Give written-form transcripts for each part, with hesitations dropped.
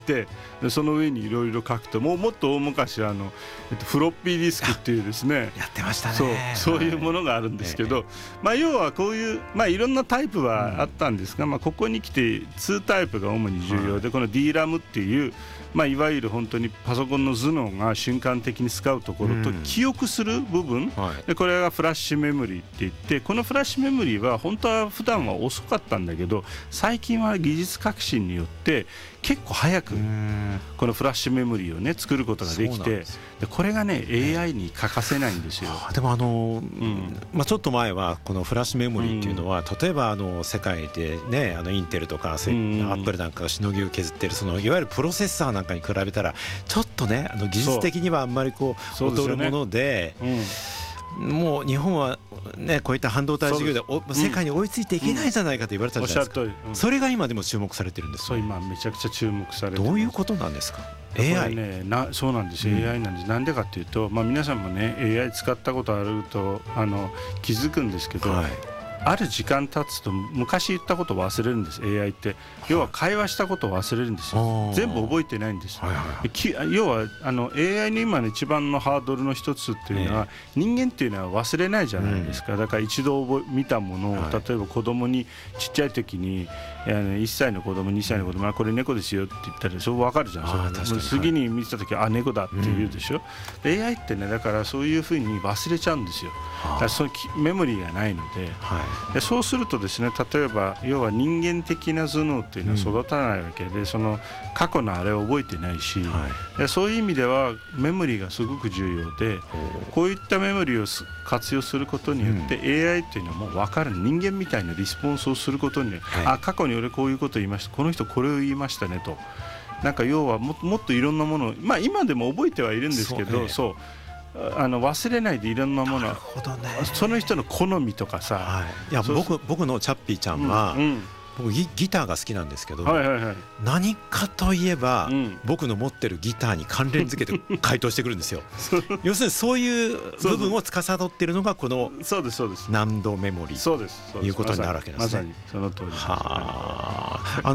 て、でその上にいろいろ書くと、もっと大昔フロッピーディスクっていうですね、 やってましたね。 そういうものがあるんですけど、要はこういう、いろんなタイプはあったんですが、ここに来て2タイプが主に重要で、この DRAM っていう、いわゆる本当にパソコンの頭脳が瞬間的に使うところと記憶する部分、でこれがフラッシュメモリーって言って、このフラッシュメモリーは本当は普段は遅かったんだけど、最近は技術革新によって結構早くこのフラッシュメモリーをね作ることができて、でこれがね AI に欠かせないんですよ。 でもちょっと前はこのフラッシュメモリーっていうのは、例えば世界でねインテルとかアップルなんかがしのぎを削ってるそのいわゆるプロセッサーなんかに比べたらちょっとね技術的にはあんまり劣るもので、もう日本はねこういった半導体事業で世界に追いついていけないんじゃないかと言われたじゃないですか。それが今でも注目されてるんですか。 そう、今めちゃくちゃ注目されてる。 どういうことなんですか。 AI ね、そうなんですよ、AI なんです。なんでかっていうと、皆さんもね AI 使ったことあると気づくんですけど、ある時間経つと昔言ったことを忘れるんです。 AI って要は会話したことを忘れるんですよ。全部覚えてないんです。要はAI の今の一番のハードルの一つっていうのは、人間っていうのは忘れないじゃないですか。だから一度見たものを、例えば子供にちっちゃい時に1歳の子供2歳の子供これ猫ですよって言ったらそう分かるじゃん。次に見てた時は猫だって言うでしょ。AI ってねだからそういうふうに忘れちゃうんですよ。だからそのメモリーがないので、でそうするとですね、例えば要は人間的な頭脳っていうのは育たないわけで、その過去のあれを覚えてないし、でそういう意味ではメモリーがすごく重要で、こういったメモリーを活用することによって、AI っていうのはもう分かる、人間みたいなリスポンスをすることによって、過去に俺こういうこと言いました、この人これを言いましたねと、なんか要はもっといろんなものを、今でも覚えてはいるんですけど、忘れないでいろんなもの、その人の好みとかさ、 いや僕のチャッピーちゃんは、僕ギターが好きなんですけど、何かといえば、僕の持ってるギターに関連付けて回答してくるんですよ。要するにそういう部分を司っているのがこの難度メモリーということになるわけですね。 まさにその通りです。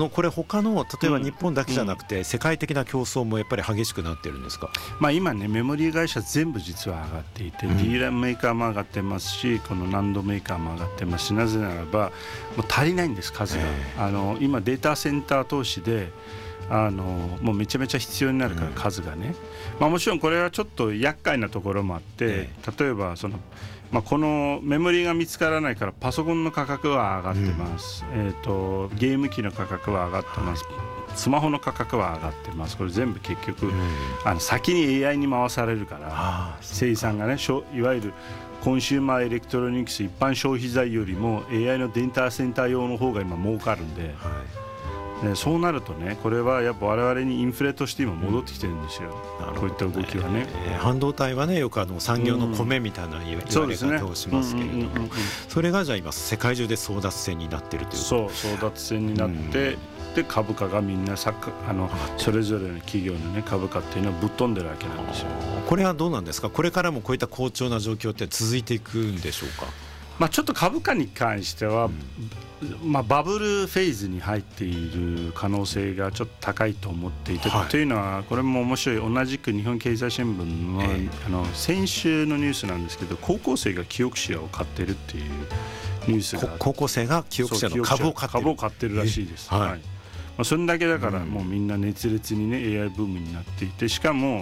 これ他の例えば日本だけじゃなくて、世界的な競争もやっぱり激しくなってるんですか。 今ねメモリー会社全部実は上がっていて、DRAM メーカーも上がってますし、この難度メーカーも上がってますし、なぜならばもう足りないんです、数が。今データセンター投資でもうめちゃめちゃ必要になるから、数がね、もちろんこれはちょっと厄介なところもあって、例えばこのメモリーが見つからないからパソコンの価格は上がってます、ゲーム機の価格は上がってます、スマホの価格は上がってます。これ全部結局、先に AI に回されるから、生産がね、いわゆるコンシューマーエレクトロニクス一般消費財よりも AI のデータセンター用の方が今儲かるんで、そうなるとね、これはやっぱ我々にインフレとして今戻ってきてるんですよ、こういった動きはね。 半導体はねよく産業の米みたいな言われ方をしますけれども、それがじゃあ今世界中で争奪戦になっているということ。 争奪戦になって、で株価がみんなそれぞれの企業の、ね、株価っていうのはぶっ飛んでるわけなんですよ。 これはどうなんですか。これからもこういった好調な状況って続いていくんでしょうか。 ちょっと株価に関しては、バブルフェーズに入っている可能性がちょっと高いと思っていて、というのはこれも面白い、同じく日本経済新聞の、先週のニュースなんですけど、高校生がキオクシアを買ってるっていうニュースが、 高校生がキオクシアの株を買ってるらしいです。それだけだからもうみんな熱烈にね AI ブームになっていて、しかも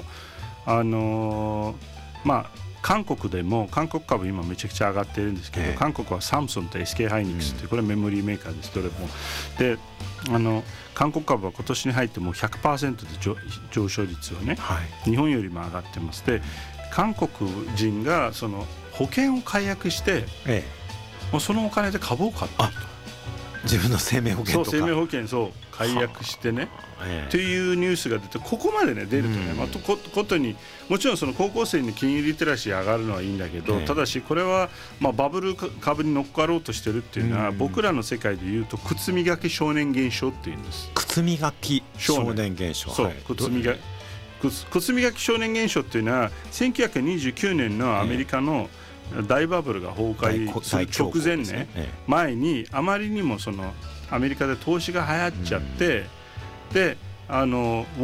韓国でも韓国株今めちゃくちゃ上がってるんですけど、韓国はサムソンと SK ハイニックスってこれメモリーメーカーです、どれも。で韓国株は今年に入ってもう 100% で上昇率をね、日本よりも上がってます。で韓国人がその保険を解約して、もうそのお金で株を買ってると。 自分の生命保険とか、 生命保険解約してね、というニュースが出て、ここまでね出るとね、ことにもちろんその高校生に金融リテラシー上がるのはいいんだけど、ただしこれはバブル株に乗っかろうとしてるっていうのは、僕らの世界でいうと靴磨き少年現象っていうんです。 靴磨き少年現象。 靴磨き少年現象っていうのは1929年のアメリカの大バブルが崩壊する直前ね、前にあまりにもそのアメリカで投資が流行っちゃって、であの